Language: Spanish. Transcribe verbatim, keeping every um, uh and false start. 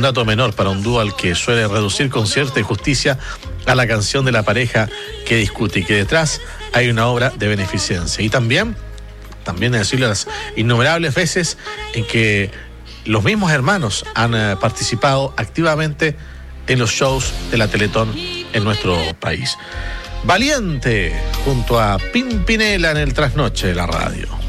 un dato menor para un dúo al que suele reducir con cierta injusticia a la canción de la pareja que discute y que detrás hay una obra de beneficencia. Y también, también decirle las innumerables veces en que los mismos hermanos han eh, participado activamente en los shows de la Teletón en nuestro país. Valiente, junto a Pimpinela en el trasnoche de la radio.